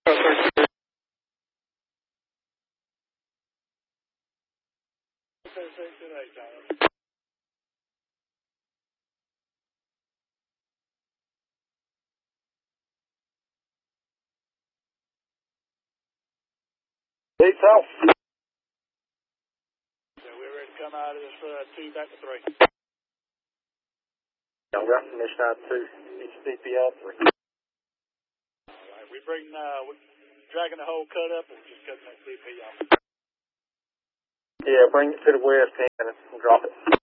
Hey, South. So we're ready to come out of this 2 back to 3. Yeah, we're mission out 2, HCPI 3. Alright, we bring, we're dragging the whole cut up or just cutting that CP off? Yeah, bring it to the west hand and drop it.